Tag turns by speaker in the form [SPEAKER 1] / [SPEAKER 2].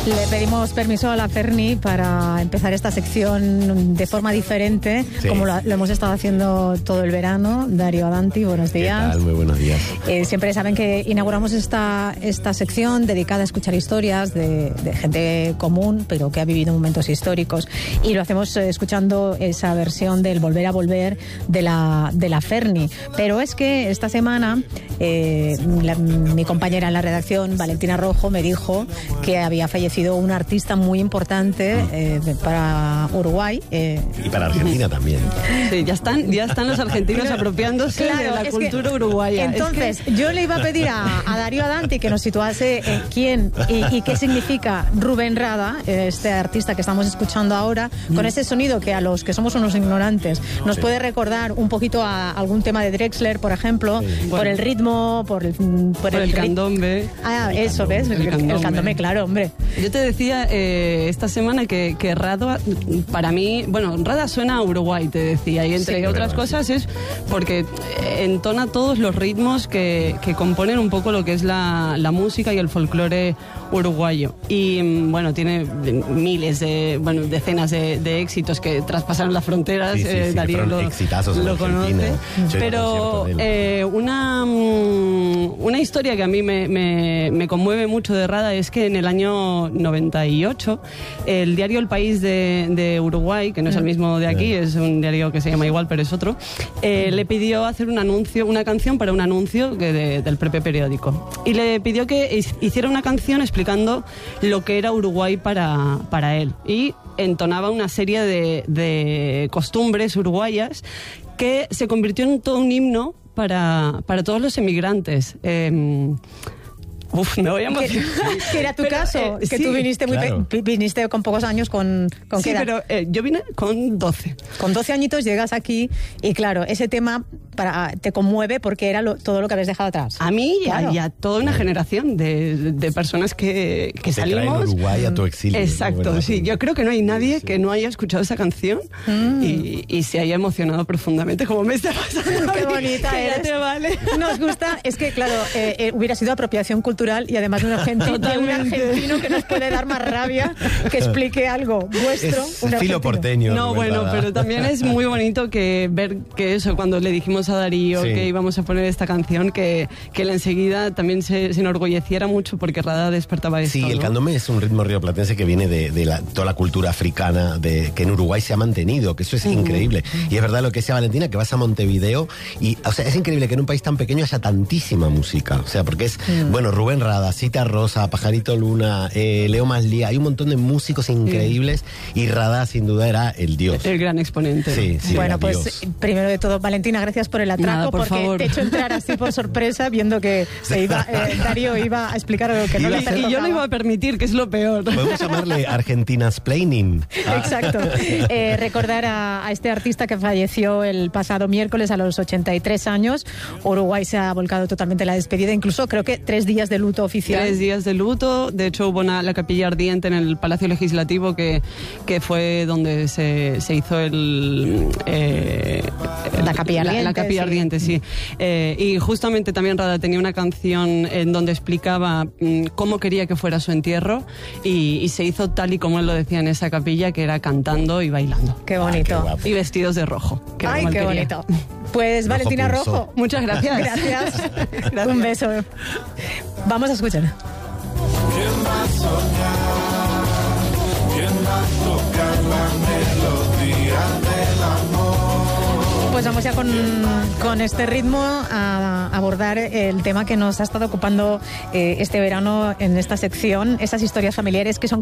[SPEAKER 1] Le pedimos permiso a la Ferni para empezar esta sección de forma diferente, sí, como lo hemos estado haciendo todo el verano. Darío Adanti, buenos días.
[SPEAKER 2] ¿Qué tal? Muy buenos días.
[SPEAKER 1] Siempre saben que inauguramos esta sección dedicada a escuchar historias de gente común, pero que ha vivido momentos históricos. Y lo hacemos escuchando esa versión del Volver a Volver de la Ferni. Pero es que esta semana mi compañera en la redacción, Valentina Rojo, me dijo que había fallecido un artista muy importante para Uruguay.
[SPEAKER 2] Y para Argentina también.
[SPEAKER 3] Sí, ya están los argentinos apropiándose de la cultura uruguaya.
[SPEAKER 1] Entonces, yo le iba a pedir a Darío Adanti que nos situase quién y qué significa Rubén Rada, este artista que estamos escuchando ahora, con ese sonido que a los que somos unos ignorantes nos puede recordar un poquito a algún tema de Drexler, por ejemplo, por el ritmo, por el
[SPEAKER 3] candombe.
[SPEAKER 1] Eso, ¿ves? El candombe, claro, hombre.
[SPEAKER 3] Yo te decía esta semana que Rada, para mí, bueno, Rada suena a Uruguay, te decía, y entre otras cosas es porque entona todos los ritmos que componen un poco lo que es la música y el folclore uruguayo. Y bueno, tiene decenas de éxitos que traspasaron las fronteras. Darío lo conoce. Pero una historia que a mí me conmueve mucho de Rada es que en el año 98 el diario El País de Uruguay, que no es el mismo de aquí, es un diario que se llama igual pero es otro, le pidió hacer una canción para un anuncio del propio periódico, y le pidió que hiciera una canción explicando lo que era Uruguay para él, y entonaba una serie de costumbres uruguayas que se convirtió en todo un himno para todos los emigrantes. Me voy a emocionar.
[SPEAKER 1] Que era tu caso, que tú viniste viniste con pocos años, ¿con qué edad?
[SPEAKER 3] Pero yo vine con 12.
[SPEAKER 1] Con 12 añitos llegas aquí y claro, ese tema te conmueve porque era todo lo que habías dejado atrás.
[SPEAKER 3] A mí y a toda una generación de personas que salimos.
[SPEAKER 2] Traen Uruguay a tu exilio.
[SPEAKER 3] Exacto, ¿no? Sí. Yo creo que no hay nadie que no haya escuchado esa canción y se haya emocionado profundamente, como me está pasando.
[SPEAKER 1] Qué bonita eres.
[SPEAKER 3] Ya te vale.
[SPEAKER 1] Nos gusta, es que claro, hubiera sido apropiación cultural y además de un argentino que nos puede dar más rabia que explique algo vuestro.
[SPEAKER 2] Es filo porteño.
[SPEAKER 3] No, bueno, pero también es muy bonito ver que eso, cuando le dijimos a Darío que íbamos a poner esta canción, que él enseguida también se enorgulleciera mucho porque Rada despertaba esto.
[SPEAKER 2] Sí, el candombe es un ritmo rioplatense que viene de toda la cultura africana que en Uruguay se ha mantenido, que eso es increíble. Y es verdad lo que decía Valentina, que vas a Montevideo y, o sea, es increíble que en un país tan pequeño haya tantísima música. O sea, porque es, bueno, Rubén Rada, Cita Rosa, Pajarito Luna, Leo Maslía, hay un montón de músicos increíbles y Rada sin duda era el dios.
[SPEAKER 3] El gran exponente.
[SPEAKER 2] Sí,
[SPEAKER 1] bueno, pues Dios. Primero de todo, Valentina, gracias por el atraco,
[SPEAKER 3] por
[SPEAKER 1] porque
[SPEAKER 3] favor.
[SPEAKER 1] Te he hecho entrar así por sorpresa viendo que Darío iba a explicar algo que no le pertocaba.
[SPEAKER 3] Y yo lo iba a permitir, que es lo peor.
[SPEAKER 2] Podemos llamarle Argentinasplaining.
[SPEAKER 1] Exacto. Recordar a este artista que falleció el pasado miércoles a los 83 años. Uruguay se ha volcado totalmente en la despedida, incluso creo que 3 días de luto oficial.
[SPEAKER 3] 3 días de luto. De hecho, hubo la capilla ardiente en el Palacio Legislativo que fue donde se hizo
[SPEAKER 1] la capilla ardiente.
[SPEAKER 3] La capilla ardiente, sí. Y justamente también Rada tenía una canción en donde explicaba cómo quería que fuera su entierro y se hizo tal y como él lo decía en esa capilla, que era cantando y bailando.
[SPEAKER 1] Qué bonito.
[SPEAKER 3] Y vestidos de rojo.
[SPEAKER 1] Ay, qué bonito. Pues Valentina Rojo.
[SPEAKER 3] Muchas gracias.
[SPEAKER 1] Gracias. Un beso. Vamos a escuchar.
[SPEAKER 4] ¿Quién va a soñar? ¿Quién va a tocar la melodía del amor?
[SPEAKER 1] Pues vamos ya con este ritmo a abordar el tema que nos ha estado ocupando este verano en esta sección, esas historias familiares que son